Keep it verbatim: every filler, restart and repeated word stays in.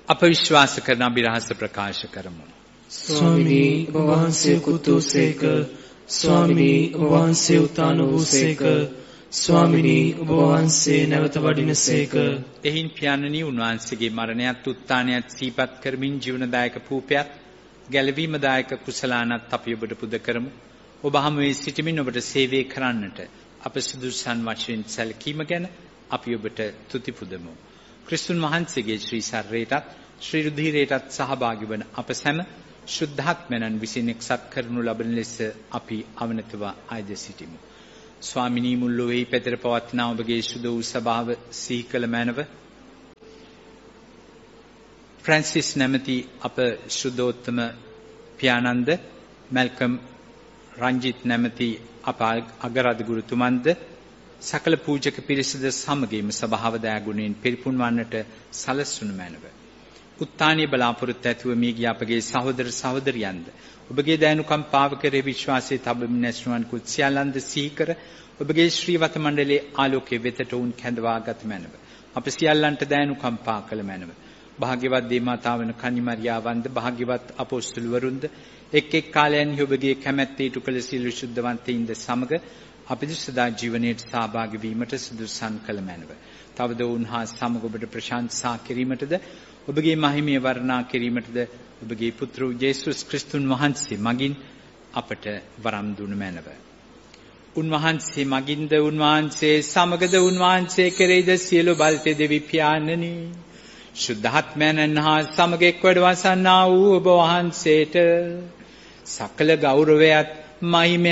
අප විශ්වාස කරන අභිරහස ප්‍රකාශ කරමු. ස්වාමිනී ඔබ වහන්සේ කුතුසේක, ස්වාමිනී ඔබ වහන්සේ උත්තාන වූසේක, ස්වාමිනී ඔබ වහන්සේ නැවත වඩිනසේක. එහින් පියාණනි උන්වහන්සේගේ මරණයත් උත්ථානයත් සිහිපත් කරමින් ජීවනදායක පූපයත් ගැලවීමදායක කුසලානත් අපි ඔබට පුද කරමු. ඔබ හමුවේ සිටමින් ඔබට සේවය කරන්නට අප සුදුසුසන් වශයෙන් සැලකීම ගැන අපි ඔබට තුති පුදමු. ක්‍රිස්තුන් වහන්සේගේ ශ්‍රී ශරීරයටත් ශ්‍රී රුධිරයටත් සහභාගී වන අප සැම ශුද්ධාත්මයන් විසින් එක්සත් කරනු ලබන ලෙස අපි අවනතව ආයද සිටිමු. ස්වාමිනී මුල් ලොවේහි පැතිර පවත්නා ඔබගේ සුද වූ සභාව සිහි කළ මැනව ෆ්‍රැන්සිස් නැමැති අප ශුද්ධෝත්තම පියාණන්ද, මැල්කම් රංජිත් නැමැති අප අගරාධ ගුරුතුමන්ද, සකල පූජක පිරිසද සමගින්ම සභාව දයාගුණයෙන් පිරිපුන් වන්නට සලස්වනු මැනව. උත්තානීය බලාපොරොත්තු ඇතුව මිය ගිය අපගේ සහෝදර සහෝදරියන්ද ඔබගේ දයනුකම් පාව කරේ විශ්වාසයේ තබමින් නැසුවන් කුත් සියල්ලන්ද සිහි කර ඔබගේ ශ්‍රීවත මණ්ඩලයේ ආලෝකයේ වෙතට උන් කැඳවාගත් මැනව. අප සියල්ලන්ට දයනුකම් පා කළ මැනව. භාග්‍යවත් දේවමාතාවන කන්නිමරියාවන්ද, භාග්‍යවත් අපොස්තුලවරුන්ද එක් එක් කාලයන්හි ඔබගේ කැමැත්තේ ඉටු කළ සියලු ශුද්ධවන්තයින්ද සමග අපිට සදා ජීවනයේ සහභාගී වීමට සුදුසුසන් කළ මැනව. තවද උන්හා සමග ඔබට ප්‍රශංසා කිරීමටද ඔබගේ මහිමය වර්ණනා කිරීමටද ඔබගේ පුත්‍ර යේසුස් ක්‍රිස්තුන් වහන්සේ මගින් අපට වරම් දුන මැනව. උන්වහන්සේ මගින්ද, උන්වහන්සේ සමගද, උන්වහන්සේ කෙරෙහිද සියලු බල්තේ දෙවි පියාණනි, ශුද්ධාත්මයන් හා සමග එක්වඩ වසන්නා වූ ඔබ වහන්සේට සකල ගෞරවයත් මහිමය